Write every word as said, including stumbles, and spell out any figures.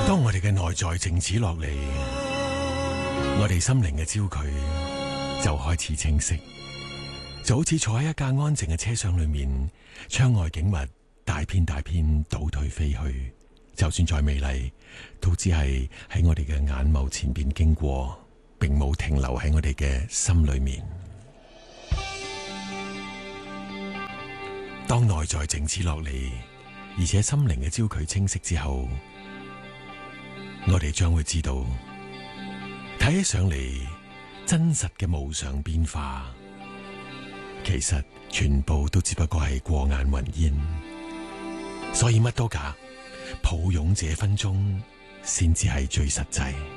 當我哋嘅內在靜止落嚟，我哋心靈嘅焦距就開始清晰，就好似坐喺一架安靜嘅車廂裏面，窗外景物大片大片倒退飛去，就算再美麗，都只係喺我哋嘅眼眸前邊經過，並冇停留喺我哋嘅心裏面。當內在靜止落嚟，而且心靈嘅焦距清晰之後，我哋將會知道，睇起上嚟真實嘅無常變化，其實全部都只不過係過眼雲煙。所以乜都假，抱擁這分鐘先至係最實際。